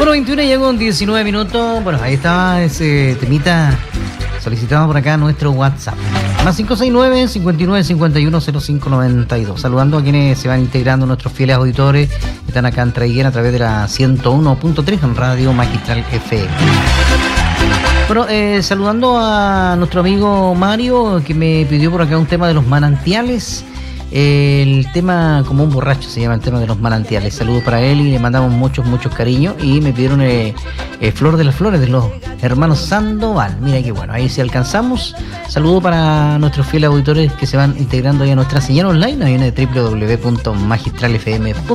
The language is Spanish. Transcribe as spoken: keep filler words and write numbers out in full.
Bueno, veintiuno llegó en diecinueve minutos. Bueno, ahí estaba ese temita solicitado por acá en nuestro WhatsApp. Más cinco seis nueve, cinco nueve cinco uno, cero cinco nueve dos. Saludando a quienes se van integrando, nuestros fieles auditores que están acá en Traiguera a través de la ciento uno punto tres en Radio Magistral F M. Bueno, eh, saludando a nuestro amigo Mario, que me pidió por acá un tema de los manantiales. El tema como un borracho se llama el tema de los manantiales. Saludos para él y le mandamos muchos, muchos cariños. Y me pidieron eh, eh, Flor de las Flores de los hermanos Sandoval. Mira qué bueno, ahí si alcanzamos. Saludos para nuestros fieles auditores que se van integrando ahí a nuestra señal online, ahí en doble u doble u doble u punto magistral f m punto com.